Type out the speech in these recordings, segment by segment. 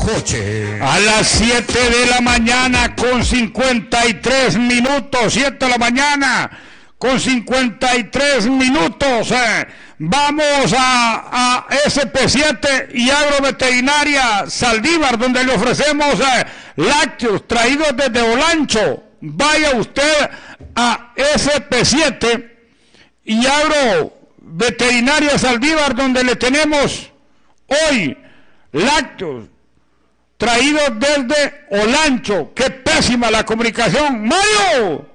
Joche. A las 7 de la mañana con 53 minutos, 7 de la mañana con 53 minutos. Vamos a SP7 y Agroveterinaria Saldívar, donde le ofrecemos lácteos traídos desde Olancho. Vaya usted a SP7 y Agroveterinaria Saldívar, donde le tenemos hoy lácteos traídos desde Olancho. ¡Qué pésima la comunicación! ¡Mario!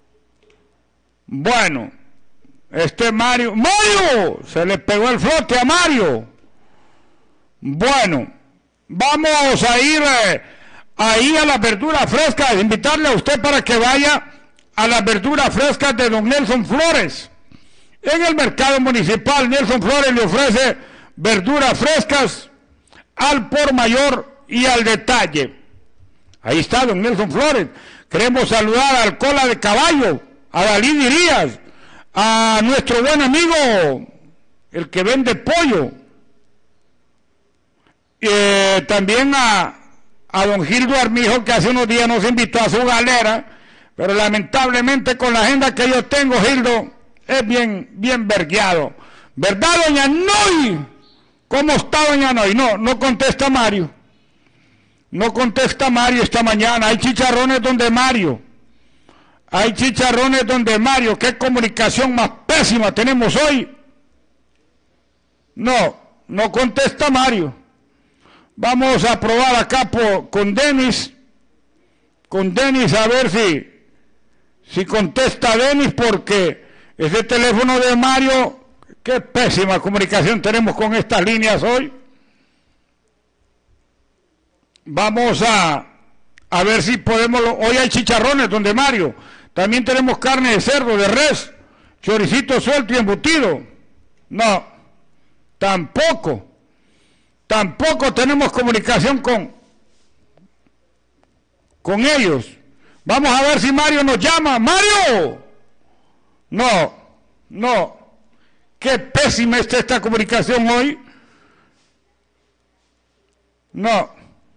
Bueno, ¡Mario! Se le pegó el flote a Mario. Bueno, vamos a ir ahí a las verduras frescas, invitarle a usted para que vaya a las verduras frescas de don Nelson Flores. En el mercado municipal, Nelson Flores le ofrece verduras frescas al por mayor y al detalle. Ahí está don Nelson Flores. Queremos saludar al Cola de Caballo, a Dalí Díaz, a nuestro buen amigo, el que vende pollo, también a don Gildo Armijo, que hace unos días nos invitó a su galera, pero lamentablemente con la agenda que yo tengo, Gildo es bien vergueado. ¿Verdad, doña Noy? ¿Cómo está doña Noy? No contesta Mario. No contesta Mario esta mañana. Hay chicharrones donde Mario. Hay chicharrones donde Mario. ¿Qué comunicación más pésima tenemos hoy? No contesta Mario. Vamos a probar acá con Denis. Con Denis a ver si contesta Denis, porque ese teléfono de Mario, qué pésima comunicación tenemos con estas líneas hoy. Vamos a ver si podemos. Hoy hay chicharrones donde Mario. También tenemos carne de cerdo, de res, choricito suelto y embutido. No, tampoco tenemos comunicación con ellos. Vamos a ver si Mario nos llama. ¡Mario! No. Qué pésima está esta comunicación hoy. No.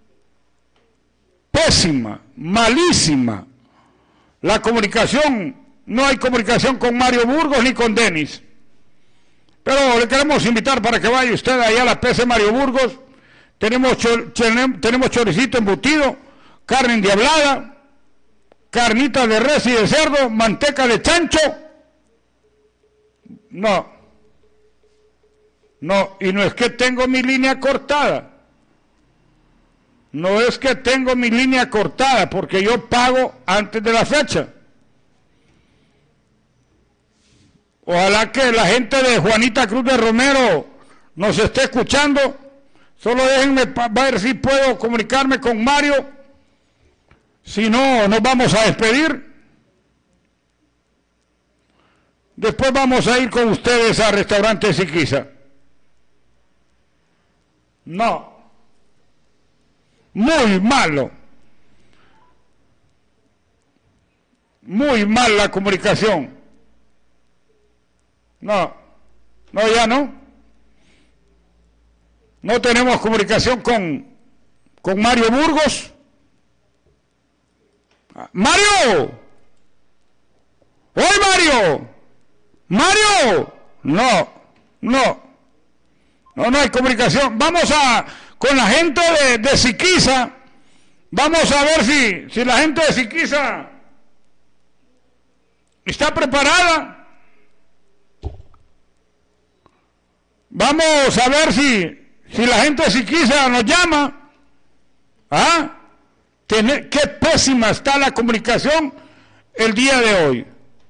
Pésima, malísima. La comunicación, no hay comunicación con Mario Burgos ni con Denis. Pero le queremos invitar para que vaya usted allá a la PC Mario Burgos. Tenemos choricito embutido, carne endiablada, carnita de res y de cerdo, manteca de chancho. No, y no es que tengo mi línea cortada. No es que tengo mi línea cortada, porque yo pago antes de la fecha. Ojalá que la gente de Juanita Cruz de Romero nos esté escuchando. Solo déjenme ver si puedo comunicarme con Mario. Si no, nos vamos a despedir. Después vamos a ir con ustedes al restaurante Siquiza. No. Muy malo. Muy mal la comunicación. No, ya no. No tenemos comunicación con Mario Burgos. ¡Mario! ¡Hoy Mario! ¡Mario! No hay comunicación. Vamos con la gente de Siquiza. Vamos a ver si la gente de Siquiza está preparada. Vamos a ver si la gente de Siquiza nos llama. Qué pésima está la comunicación el día de hoy.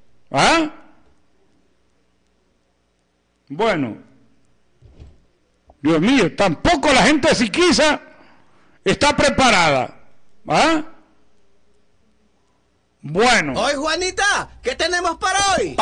Bueno, Dios mío, tampoco la gente de Siquiza está preparada. Bueno. Hoy, Juanita, ¿qué tenemos para hoy?